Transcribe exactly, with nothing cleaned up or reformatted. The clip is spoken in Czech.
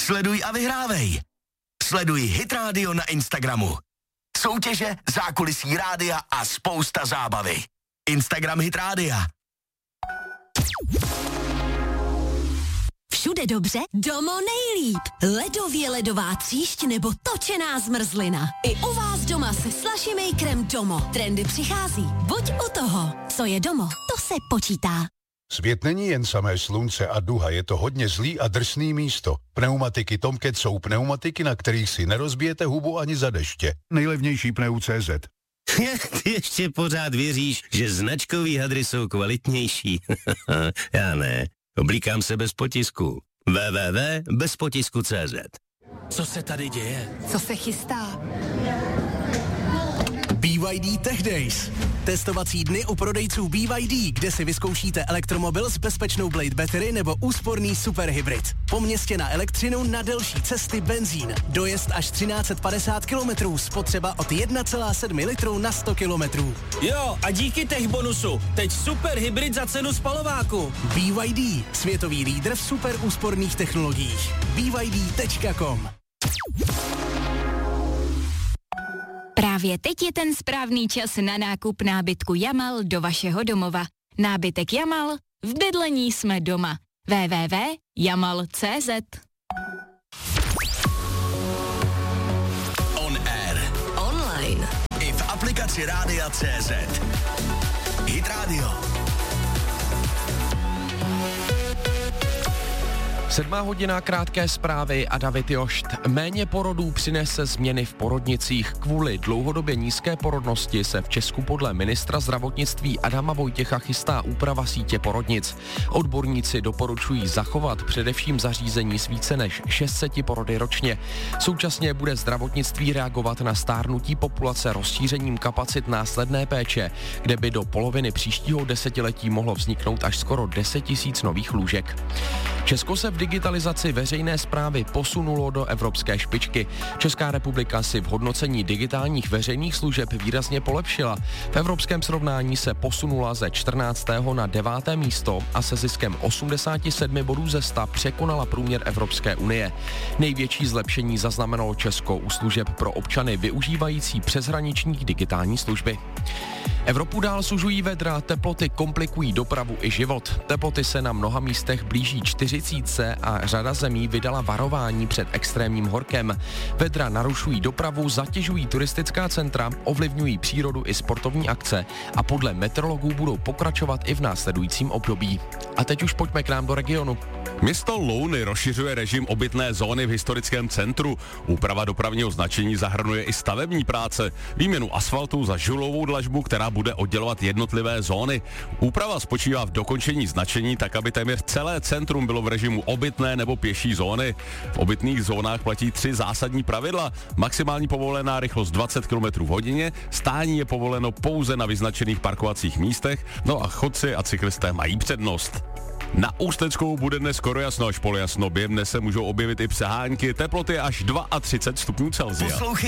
Sleduj a vyhrávej. Sleduj Hit Radio na Instagramu. Soutěže, zákulisí rádia a spousta zábavy. Instagram Hit Rádia. Všude dobře, domo nejlíp. Ledově ledová tříšť nebo točená zmrzlina. I u vás doma se Slushie Makerem Domo. Trendy přichází. Buď u toho. Co je Domo, to se počítá. Svět není jen samé slunce a duha, je to hodně zlý a drsný místo. Pneumatiky Tomcat jsou pneumatiky, na kterých si nerozbijete hubu ani za deště. Nejlevnější pneu tečka cé zet. Ty ještě pořád věříš, že značkový hadry jsou kvalitnější? Já ne. Oblíkám se bez potisku. w w w tečka bez potisku tečka cé zet. Co se tady děje? Co se chystá? B Y D Tech Days. Testovací dny u prodejců B Y D, kde si vyzkoušíte elektromobil s bezpečnou Blade Battery nebo úsporný superhybrid. Po městě na elektřinu, na delší cesty benzín. Dojezd až třináct set padesát kilometrů, spotřeba od jedna celá sedm litru na sto kilometrů. Jo, a díky tech bonusu, teď superhybrid za cenu spalováku. B Y D, světový lídr v super úsporných technologiích. B Y D tečka com. Právě teď je ten správný čas na nákup nábytku Jamal do vašeho domova. Nábytek Jamal, v bydlení jsme doma. w w w tečka jamal tečka cé zet. On air. Online. I v aplikaci Rádia tečka cé zet. Hit Radio. Sedmá hodina, krátké zprávy a David Jošt. Méně porodů přinese změny v porodnicích. Kvůli dlouhodobě nízké porodnosti se v Česku podle ministra zdravotnictví Adama Vojtěcha chystá úprava sítě porodnic. Odborníci doporučují zachovat především zařízení s více než šest set porody ročně. Současně bude zdravotnictví reagovat na stárnutí populace rozšířením kapacit následné péče, kde by do poloviny příštího desetiletí mohlo vzniknout až skoro deset tisíc nových lůžek. Česko se v digitalizaci veřejné správy posunulo do evropské špičky. Česká republika si v hodnocení digitálních veřejných služeb výrazně polepšila. V evropském srovnání se posunula ze čtrnáctého na deváté místo a se ziskem osmdesát sedm bodů ze sta překonala průměr Evropské unie. Největší zlepšení zaznamenalo Česko u služeb pro občany využívající přeshraniční digitální služby. Evropu dál sužují vedra, teploty komplikují dopravu i život. Teploty se na mnoha místech blíží čtyřicítce a řada zemí vydala varování před extrémním horkem. Vedra narušují dopravu, zatěžují turistická centra, ovlivňují přírodu i sportovní akce a podle meteorologů budou pokračovat i v následujícím období. A teď už pojďme k nám do regionu. Město Louny rozšiřuje režim obytné zóny v historickém centru. Úprava dopravního značení zahrnuje i stavební práce, výměnu asfaltu za žulovou dlažbu, která bude oddělovat jednotlivé zóny. Úprava spočívá v dokončení značení tak, aby téměř celé centrum bylo v režimu obytné nebo pěší zóny. V obytných zónách platí tři zásadní pravidla. Maximální povolená rychlost dvacet kilometrů v hodině, stání je povoleno pouze na vyznačených parkovacích místech, no a chodci a cyklisté mají přednost. Na Ústeckou bude dnes skoro jasno až polojasno, během dne se můžou objevit i přehánky, teploty až třicet dva stupňů Celsia.